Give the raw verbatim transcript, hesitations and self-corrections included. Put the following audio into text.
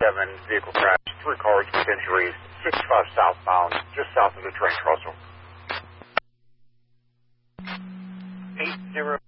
seven vehicle crash, three cars with injuries, sixty-five southbound, just south of the train crossing. eight zero.